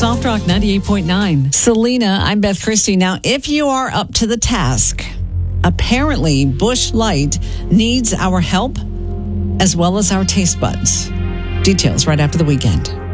Soft Rock 98.9. Selena, I'm Beth Christie. Now, if you are up to the task, apparently Busch Light needs our help as well as our taste buds. Details right after the weekend.